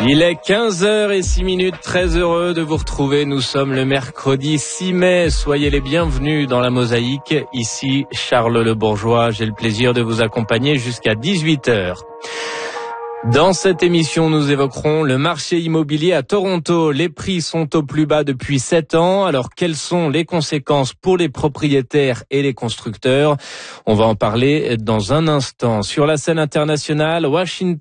Il est 15h06, très heureux de vous retrouver. Nous sommes le mercredi 6 mai. Soyez les bienvenus dans la Mosaïque. Ici Charles Le Bourgeois. J'ai le plaisir de vous accompagner jusqu'à 18h. Dans cette émission, nous évoquerons le marché immobilier à Toronto. Les prix sont au plus bas depuis 7 ans. Alors, quelles sont les conséquences pour les propriétaires et les constructeurs? On va en parler dans un instant. Sur la scène internationale, Washington